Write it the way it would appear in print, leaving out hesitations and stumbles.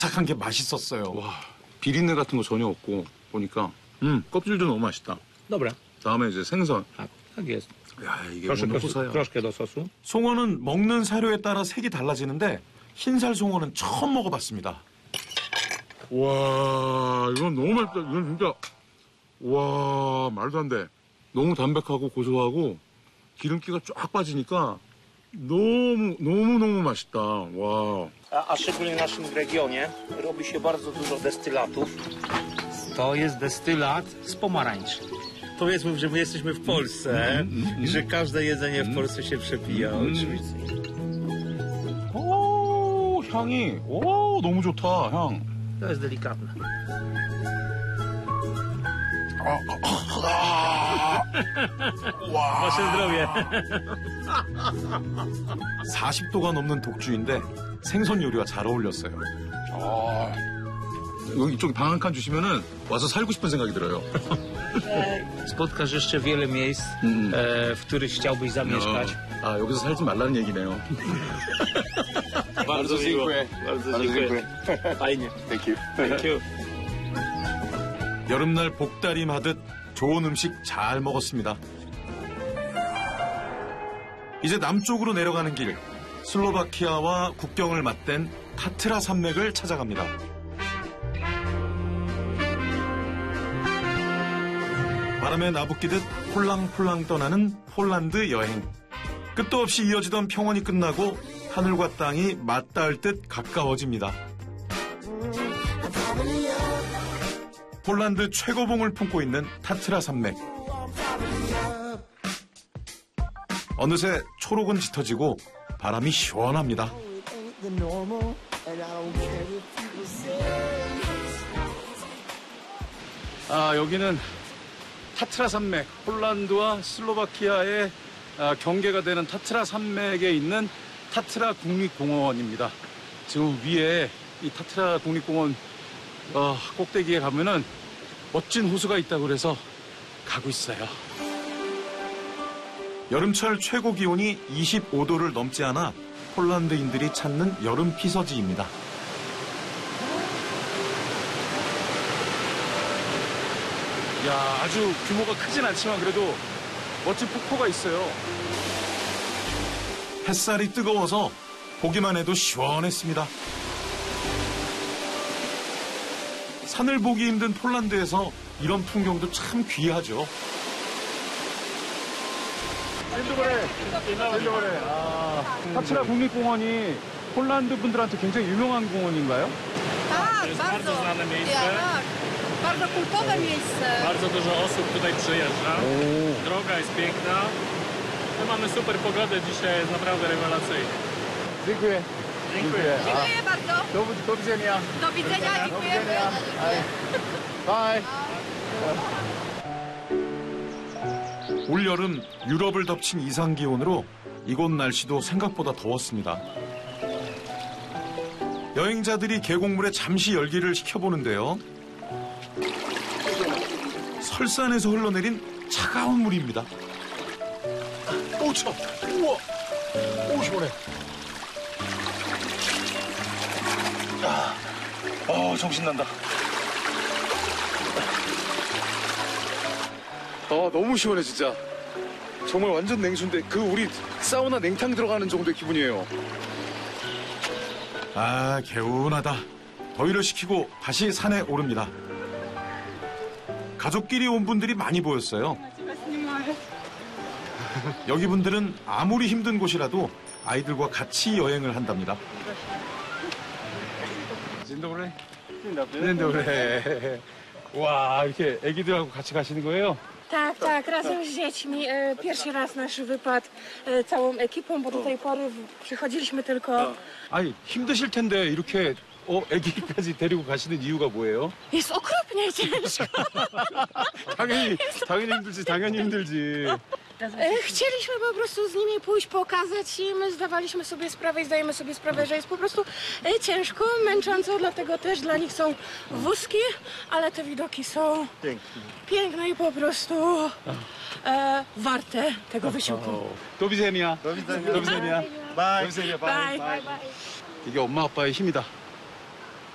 바삭한 게 맛있었어요. 와, 비린내 같은 거 전혀 없고 보니까 껍질도 너무 맛있다. Dobra. 다음에 이제 생선. Tak, tak jest. 야, 이게 Proszę 오늘 호사야. troszkę do sosu. 송어는 먹는 사료에 따라 색이 달라지는데 흰살 송어는 처음 먹어봤습니다. 와, 이건 너무 맛있다. 이건 진짜 와, 말도 안 돼. 너무 담백하고 고소하고 기름기가 쫙 빠지니까 너무 맛있다. 와. A szczególnie w naszym regionie robi się bardzo dużo destylatów. To jest destylat z pomarańczy. Powiedzmy, że my jesteśmy w Polsce i że każde jedzenie w Polsce się przepija oczywiście. 오, 향이 너무 좋다, 향. To jest delikatne. Wasze zdrowie. 40도가 넘는 독주인데 생선 요리와 잘 어울렸어요. 여기 이쪽에 방 한 칸 주시면은 와서 살고 싶은 생각이 들어요. Spotkasz jeszcze wiele miejsc, w których chciałbyś zamieszkać. 아, 여기서 살지 말라는 얘기네요. Bardzo dziękuję. Bardzo dziękuję. Fajnie. Thank you. Thank you. 여름날 복다림하듯 좋은 음식 잘 먹었습니다. 이제 남쪽으로 내려가는 길, 슬로바키아와 국경을 맞댄 타트라 산맥을 찾아갑니다. 바람에 나부끼듯 폴랑폴랑 떠나는 폴란드 여행. 끝도 없이 이어지던 평원이 끝나고 하늘과 땅이 맞닿을 듯 가까워집니다. 폴란드 최고봉을 품고 있는 타트라 산맥. 어느새 초록은 짙어지고 바람이 시원합니다. 아, 여기는 타트라 산맥, 폴란드와 슬로바키아의 경계가 되는 타트라 산맥에 있는 타트라 국립공원입니다. 지금 위에 이 타트라 국립공원 꼭대기에 가면은 멋진 호수가 있다고 그래서 가고 있어요. 여름철 최고 기온이 25도를 넘지 않아 폴란드인들이 찾는 여름 피서지입니다. 야, 아주 규모가 크진 않지만 그래도 멋진 폭포가 있어요. 햇살이 뜨거워서 보기만 해도 시원했습니다. 산을 보기 힘든 폴란드에서 이런 풍경도 참 귀하죠. 타트라 국립공원이 폴란드 분들한테 굉장히 유명한 공원인가요? Tak, bardzo znane miejsce. Tak, bardzo kultowe miejsce. Bardzo dużo osób tutaj przyjeżdża. Droga jest piękna. My mamy super pogodę, dzisiaj jest naprawdę rewelacyjnie. Dziękuję. Dziękuję. Dziękuję bardzo. Do widzenia. Do widzenia, dziękujemy. Bye. 올여름 유럽을 덮친 이상기온으로 이곳 날씨도 생각보다 더웠습니다. 여행자들이 계곡물에 잠시 열기를 식혀보는데요. 설산에서 흘러내린 차가운 물입니다. 오, 참. 우와. 오, 시원해. 정신난다. 너무 시원해, 진짜. 정말 완전 냉수인데, 우리 사우나 냉탕 들어가는 정도의 기분이에요. 아, 개운하다. 더위를 식히고 다시 산에 오릅니다. 가족끼리 온 분들이 많이 보였어요. 여기 분들은 아무리 힘든 곳이라도 아이들과 같이 여행을 한답니다. 진도그래? 진도그래. 와, 이렇게 애기들하고 같이 가시는 거예요? Tak, tak, razem z dziećmi. Pierwszy raz nasz wypad całą ekipą, bo do tej pory przychodziliśmy tylko... 아니, 힘드실 텐데 이렇게 애기까지 데리고 가시는 이유가 뭐예요? Jest okropnie ciężko. 당연히 힘들지. Chcieliśmy po prostu z nimi pójść, pokazać i my zdawaliśmy sobie sprawę i zdajemy sobie sprawę, że jest po prostu ciężko, męcząco, dlatego też dla nich są wózki, ale te widoki są piękne i po prostu warte tego wysiłku. Do widzenia. Do widzenia. Bye. Do widzenia. Bye. 이게 엄마 아빠의 힘이다.